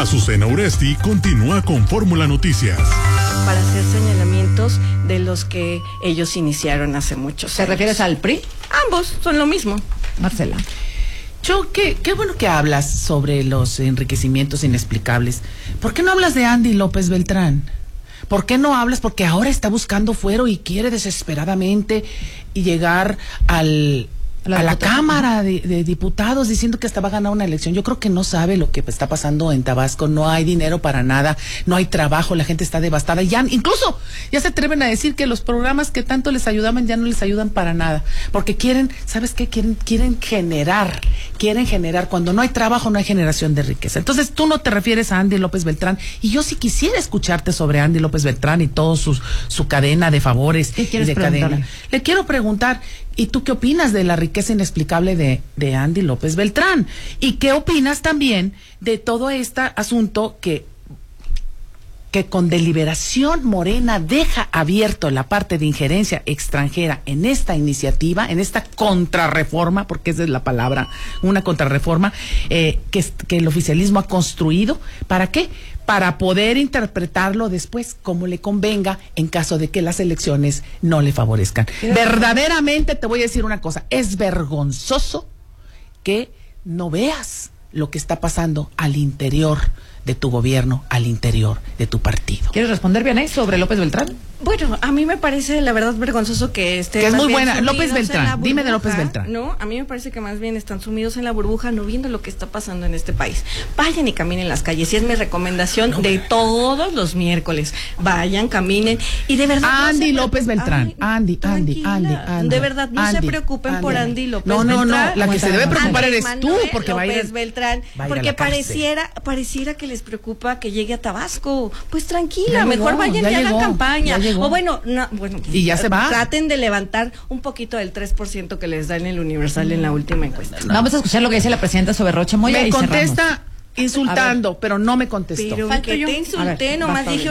Azucena Uresti continúa con Fórmula Noticias. Para hacer señalamientos de los que ellos iniciaron hace muchos años. ¿Te refieres al PRI? Ambos son lo mismo. Marcela. Qué bueno que hablas sobre los enriquecimientos inexplicables. ¿Por qué no hablas de Andy López Beltrán? ¿Por qué no hablas? Porque ahora está buscando fuero y quiere desesperadamente llegar a la Cámara de Diputados diciendo que hasta va a ganar una elección. Yo creo que no sabe lo que está pasando en Tabasco. No hay dinero para nada, no hay trabajo, la gente está devastada. Incluso ya se atreven a decir que los programas que tanto les ayudaban ya no les ayudan para nada. Porque quieren, ¿sabes qué? Quieren generar. Cuando no hay trabajo, no hay generación de riqueza. Entonces tú no te refieres a Andy López Beltrán. Y yo sí quisiera escucharte sobre Andy López Beltrán y todo su cadena de favores. ¿Qué quieres de preguntarle? cadena. Le quiero preguntar, ¿y tú qué opinas de la riqueza inexplicable de Andy López Beltrán? ¿Y qué opinas también de todo este asunto que con deliberación Morena deja abierto la parte de injerencia extranjera en esta iniciativa, en esta contrarreforma, porque esa es la palabra, una contrarreforma que el oficialismo ha construido? ¿Para qué? Para poder interpretarlo después como le convenga en caso de que las elecciones no le favorezcan. Verdaderamente te voy a decir una cosa, es vergonzoso que no veas lo que está pasando al interior de tu gobierno, al interior de tu partido. ¿Quieres responder, Vianey, sobre López Beltrán? Bueno, a mí me parece la verdad vergonzoso que esté. Que es más muy bien buena. López sumidos en la Beltrán, dime de burbuja. López Beltrán. No, a mí me parece que más bien están sumidos en la burbuja, no viendo lo que está pasando en este país. Vayan y caminen las calles, y es mi recomendación de todos los miércoles. Vayan, caminen, y de verdad. Andy López Beltrán, Andy. De verdad, no se preocupen por Andy López Beltrán. No, la que se debe preocupar Andrés eres tú, Manuel porque va a ir López Beltrán, va a ir a porque la cárcel. pareciera que les preocupa que llegue a Tabasco. Pues tranquila, Ya mejor llegó, vayan ya y hagan llegó, campaña. ya llegó. O bueno, y ya se va. Traten de levantar un poquito del 3% que les da en el Universal en la última encuesta. Vamos a escuchar lo que dice la presidenta sobre Rocha Moya. Me y contesta cerramos. insultando, pero no me contestó. Pero ¿Falto que yo? te A insulté, ver, nomás basta, dije